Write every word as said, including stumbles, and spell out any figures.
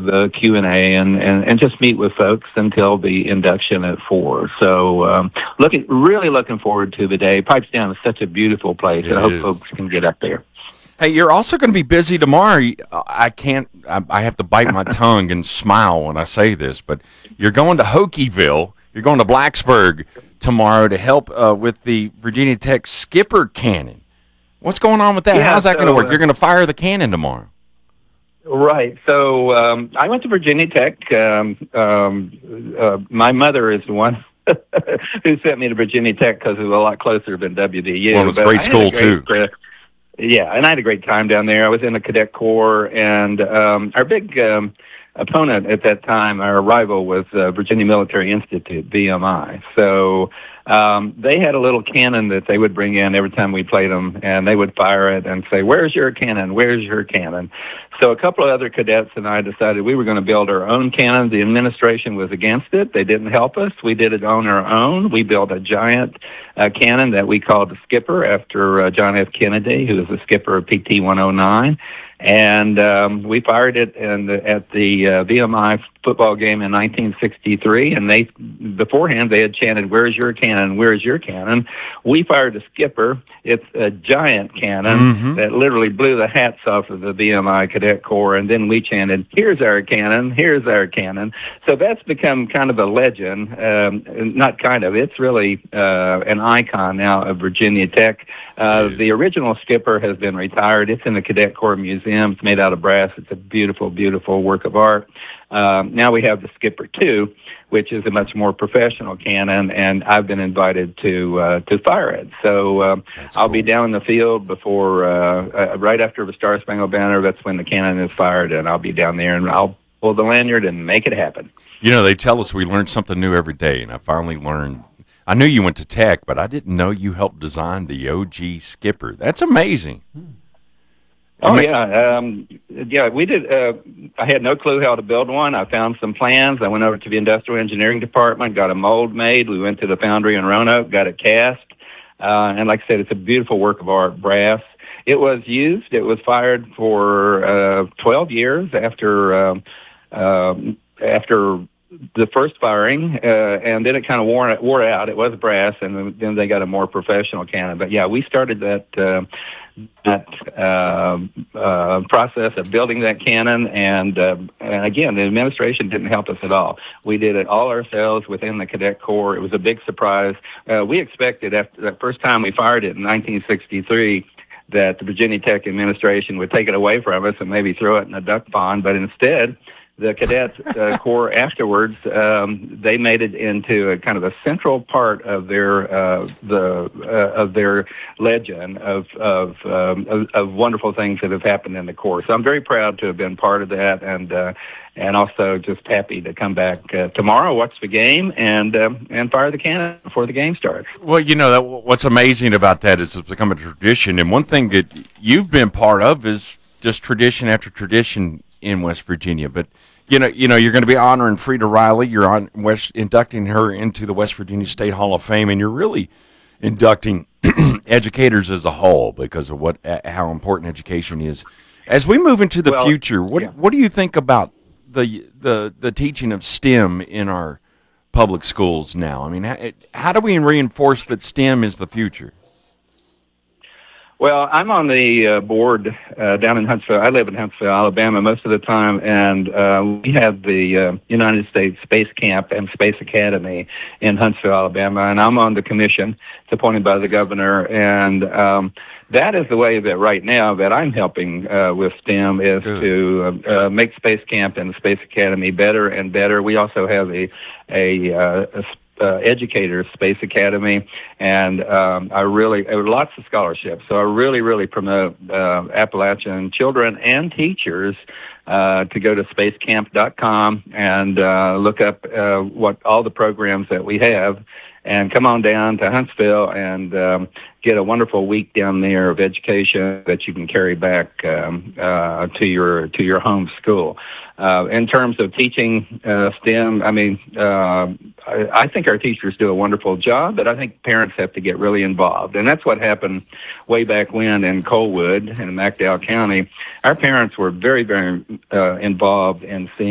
the Q and A and, and, and just meet with folks until the induction at four. So um, looking, really looking forward to the day. Pipes Down is such a beautiful place, It and I hope is. folks can get up there. Hey, you're also going to be busy tomorrow. I can't. I, I have to bite my tongue and smile when I say this, but you're going to Hokieville. You're going to Blacksburg tomorrow to help uh, with the Virginia Tech skipper cannon. What's going on with that? Yeah, How's that so, going to work? uh, You're going to fire the cannon tomorrow. Right. So um, I went to Virginia Tech. Um, um, uh, my mother is the one who sent me to Virginia Tech because it was a lot closer than W V U. Well, it's a But great I had school, great, too. uh, Yeah, and I had a great time down there. I was in the cadet corps, and um, our big um, opponent at that time, our rival, was uh, Virginia Military Institute, V M I. So um, they had a little cannon that they would bring in every time we played them, and they would fire it and say, "Where's your cannon? Where's your cannon?" So a couple of other cadets and I decided we were going to build our own cannon. The administration was against it. They didn't help us. We did it on our own. We built a giant uh, cannon that we called the Skipper after uh, John F. Kennedy, who was the skipper of P T one oh nine. And um, we fired it in the, at the uh, V M I football game in nineteen sixty-three. And they, beforehand, they had chanted, "Where's your cannon? Where's your cannon?" We fired the Skipper. It's a giant cannon Mm-hmm. that literally blew the hats off of the V M I Cadet Corps. And then we chanted, "Here's our cannon. Here's our cannon." So that's become kind of a legend. Um, not kind of. It's really uh, an icon now of Virginia Tech. Uh, the original Skipper has been retired. It's in the Cadet Corps Museum. It's made out of brass. It's a beautiful, beautiful work of art. Um, now we have the Skipper two, which is a much more professional cannon, and I've been invited to uh, to fire it. So um, I'll cool. be down in the field before, uh, uh, right after the Star Spangled Banner. That's when the cannon is fired, and I'll be down there, and I'll pull the lanyard and make it happen. You know, they tell us we learn something new every day, and I finally learned. I knew you went to Tech, but I didn't know you helped design the O G Skipper. That's amazing. Oh yeah, um, yeah. We did. Uh, I had no clue how to build one. I found some plans. I went over to the industrial engineering department, got a mold made. We went to the foundry in Roanoke, got it cast, uh, and like I said, it's a beautiful work of art, brass. It was used. It was fired for uh, twelve years after um, um, after the first firing, uh, and then it kind of wore wore out. It was brass, and then they got a more professional cannon. But yeah, we started that. Uh, that uh, uh, process of building that cannon, and, uh, and again, the administration didn't help us at all. We did it all ourselves within the Cadet Corps. It was a big surprise. Uh, we expected after that first time we fired it in nineteen sixty-three that the Virginia Tech administration would take it away from us and maybe throw it in a duck pond, but instead, the Cadet uh, Corps afterwards, um, they made it into a kind of a central part of their uh, the uh, of their legend of of, um, of of wonderful things that have happened in the Corps. So I'm very proud to have been part of that, and uh, and also just happy to come back uh, tomorrow, watch the game, and uh, and fire the cannon before the game starts. Well, you know, that, what's amazing about that is it's become a tradition, and one thing that you've been part of is just tradition after tradition in West Virginia. But you know, you know, you're going to be honoring Frida Riley. You're on West, inducting her into the West Virginia State Hall of Fame, and you're really inducting educators as a whole because of what how important education is. As we move into the Well, future, what yeah. what do you think about the the the teaching of STEM in our public schools now? I mean, how, how do we reinforce that STEM is the future? Well, I'm on the uh, board uh, down in Huntsville. I live in Huntsville, Alabama, most of the time, and uh, we have the uh, United States Space Camp and Space Academy in Huntsville, Alabama, and I'm on the commission. It's appointed by the governor, and um, that is the way that right now that I'm helping uh, with STEM is Good. to uh, uh, make Space Camp and the Space Academy better and better. We also have a a, uh, a Uh, Educators Space Academy, and um, I really uh, lots of scholarships. So I really, really promote uh, Appalachian children and teachers uh, to go to space camp dot com and uh, look up uh, what all the programs that we have, and come on down to Huntsville and um, get a wonderful week down there of education that you can carry back um, uh, to your to your home school. Uh, in terms of teaching uh, STEM, I mean, uh, I, I think our teachers do a wonderful job, but I think parents have to get really involved. And that's what happened way back when in Colwood in McDowell County. Our parents were very, very uh, involved in seeing